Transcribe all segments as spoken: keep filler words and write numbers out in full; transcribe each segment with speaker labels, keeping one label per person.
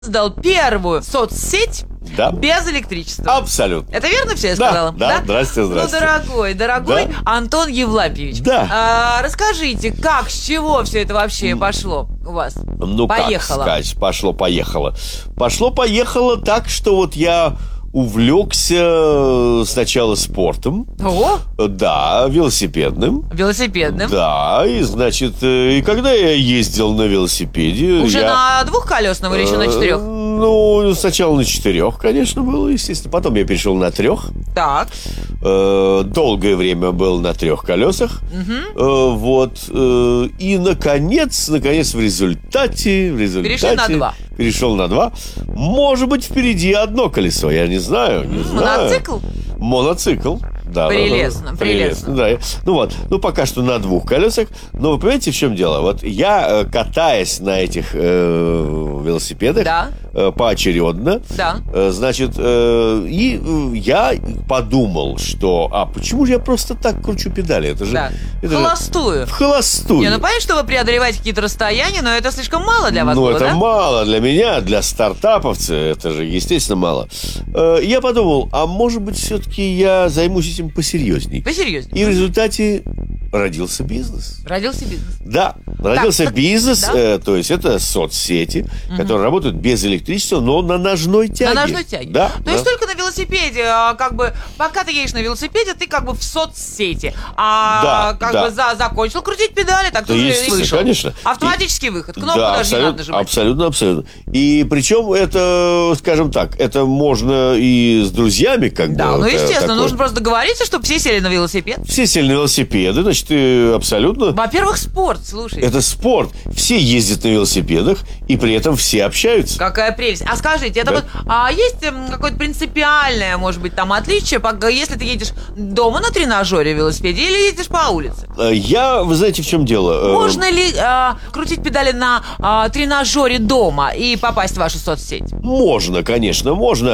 Speaker 1: создал первую соцсеть
Speaker 2: да.
Speaker 1: без электричества.
Speaker 2: Абсолютно.
Speaker 1: Это верно все я
Speaker 2: да,
Speaker 1: сказала?
Speaker 2: Да, да, здрасте, здрасте.
Speaker 1: Ну, дорогой, дорогой
Speaker 2: да.
Speaker 1: Антон Евлампиевич,
Speaker 2: да.
Speaker 1: а, расскажите, как, с чего все это вообще пошло у вас?
Speaker 2: Ну,
Speaker 1: поехало.
Speaker 2: как сказать, пошло-поехало. Пошло-поехало так, что вот я увлекся сначала спортом.
Speaker 1: О!
Speaker 2: Да, велосипедным.
Speaker 1: Велосипедным.
Speaker 2: Да, и, значит, и когда я ездил на велосипеде...
Speaker 1: Уже
Speaker 2: я...
Speaker 1: на двухколесном или еще на четырех?
Speaker 2: Ну, сначала на четырех, конечно, было, естественно. Потом я перешел на трех.
Speaker 1: Так.
Speaker 2: Долгое время был на трех колесах.
Speaker 1: Угу.
Speaker 2: Вот. И, наконец, наконец, в результате... В результате
Speaker 1: перешел на два.
Speaker 2: Перешел на два. Может быть, впереди одно колесо, я не знаю, не знаю.
Speaker 1: Моноцикл?
Speaker 2: Моноцикл. Да,
Speaker 1: прелестно,
Speaker 2: да,
Speaker 1: прелестно.
Speaker 2: Да. Ну вот, ну пока что на двух колесах. Но вы понимаете, в чем дело? Вот я, катаясь на этих э, велосипедах,
Speaker 1: да.
Speaker 2: э, поочередно,
Speaker 1: да.
Speaker 2: э, значит, э, и э, я подумал, что, а почему же я просто так кручу педали? Это же...
Speaker 1: Да.
Speaker 2: Это
Speaker 1: холостую.
Speaker 2: Же, в холостую.
Speaker 1: Не, ну понятно, что вы преодолеваете какие-то расстояния, но это слишком мало для вас
Speaker 2: ну,
Speaker 1: было,
Speaker 2: это
Speaker 1: да?
Speaker 2: мало для меня, для стартаповца, это же, естественно, мало. Э, я подумал, а может быть, все-таки я займусь этим посерьезней.
Speaker 1: Посерьезней.
Speaker 2: И в результате родился бизнес.
Speaker 1: Родился бизнес.
Speaker 2: Да, родился
Speaker 1: так,
Speaker 2: бизнес,
Speaker 1: да?
Speaker 2: э, то есть это соцсети, угу. которые работают без электричества, но на ножной тяге.
Speaker 1: На ножной тяге.
Speaker 2: Да.
Speaker 1: То
Speaker 2: да.
Speaker 1: есть только на велосипеде, как бы, пока ты едешь на велосипеде, ты как бы в соцсети. А
Speaker 2: да,
Speaker 1: как
Speaker 2: да.
Speaker 1: бы за, закончил крутить педали, так
Speaker 2: да
Speaker 1: ты уже вышел.
Speaker 2: Конечно.
Speaker 1: Автоматический
Speaker 2: и,
Speaker 1: выход, кнопку
Speaker 2: да,
Speaker 1: даже не надо нажимать.
Speaker 2: Абсолютно, абсолютно. И причем это, скажем так, это можно и с друзьями как
Speaker 1: да,
Speaker 2: бы.
Speaker 1: Да, ну естественно,
Speaker 2: такое.
Speaker 1: нужно просто договориться, чтобы все сели на велосипед.
Speaker 2: Все сели на велосипеды, значит, и абсолютно...
Speaker 1: Во-первых, спорт, слушай.
Speaker 2: Это спорт. Все ездят на велосипедах, и при этом все общаются.
Speaker 1: Какая прелесть. А скажите, это да. вот, а есть какое-то принципиальное, может быть, там отличие, если ты едешь дома на тренажере велосипеде или едешь по улице?
Speaker 2: Я, вы знаете, в чем дело?
Speaker 1: Можно ли а, крутить педали на а, тренажере дома и попасть в вашу соцсеть?
Speaker 2: Можно, конечно, можно,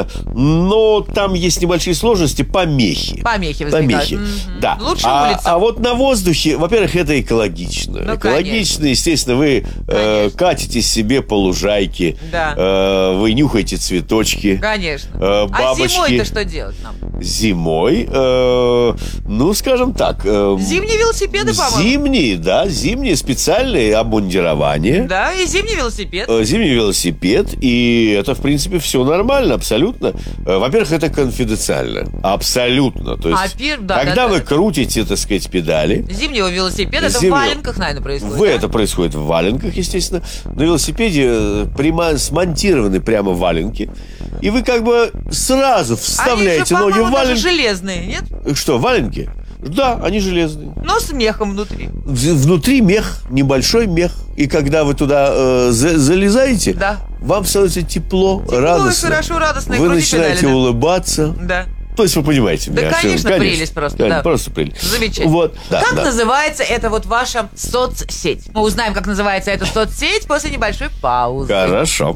Speaker 2: но там есть небольшие сложности, помехи.
Speaker 1: Помехи возникают.
Speaker 2: Помехи,
Speaker 1: mm-hmm.
Speaker 2: да.
Speaker 1: Лучше
Speaker 2: а,
Speaker 1: улица.
Speaker 2: А вот на воздухе, во-первых, это экологично.
Speaker 1: Ну,
Speaker 2: экологично, конечно. Естественно, вы э, катитесь себе по лужайке,
Speaker 1: да.
Speaker 2: э, вы нюхаете цветочки.
Speaker 1: Конечно.
Speaker 2: Э, бабочки.
Speaker 1: А зимой-то что делать нам?
Speaker 2: Зимой, э, ну, скажем так... Э,
Speaker 1: зимние велосипеды, по-моему.
Speaker 2: Зимние, да, зимние специальные обмундирования.
Speaker 1: Да, и зимний велосипед.
Speaker 2: Э, зимний велосипед, и это, в принципе, все нормально, абсолютно. Э, во-первых, это конфиденциально. Абсолютно. То есть,
Speaker 1: а, пир, да,
Speaker 2: когда
Speaker 1: да,
Speaker 2: вы
Speaker 1: да.
Speaker 2: крутите, так сказать, педали...
Speaker 1: Зимнего велосипеда,
Speaker 2: зимнего,
Speaker 1: это в валенках, наверное, происходит.
Speaker 2: Вы
Speaker 1: да?
Speaker 2: Это происходит в валенках, естественно. На велосипеде прямо, смонтированы прямо валенки. И вы как бы сразу вставляете
Speaker 1: они же,
Speaker 2: ноги в валенки.
Speaker 1: железные, нет?
Speaker 2: Что, валенки? Да, они железные.
Speaker 1: Но с мехом внутри.
Speaker 2: Внутри мех, небольшой мех. И когда вы туда э, за- залезаете,
Speaker 1: да.
Speaker 2: вам становится тепло,
Speaker 1: тепло
Speaker 2: радостно.
Speaker 1: И хорошо, радостно.
Speaker 2: Вы начинаете
Speaker 1: педали,
Speaker 2: улыбаться.
Speaker 1: Да.
Speaker 2: То есть вы понимаете
Speaker 1: да,
Speaker 2: меня.
Speaker 1: конечно,
Speaker 2: конечно,
Speaker 1: прелесть просто. Да.
Speaker 2: Просто прелесть.
Speaker 1: Замечательно.
Speaker 2: Вот, да,
Speaker 1: как
Speaker 2: да.
Speaker 1: называется это вот ваша соцсеть? Мы узнаем, как называется эта соцсеть после небольшой паузы.
Speaker 2: Хорошо.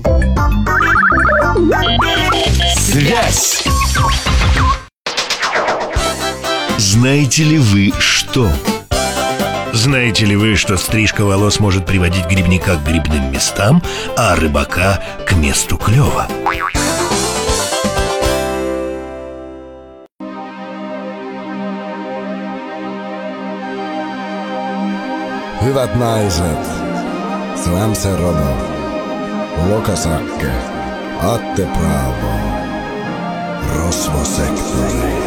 Speaker 3: Связь. Знаете ли вы что? Знаете ли вы, что стрижка волос может приводить грибника к грибным местам, а рыбака к месту клёва?
Speaker 4: Hyvät naiset, Slam Serono, Lokasakke, Atte Bravo, Rosvosektori.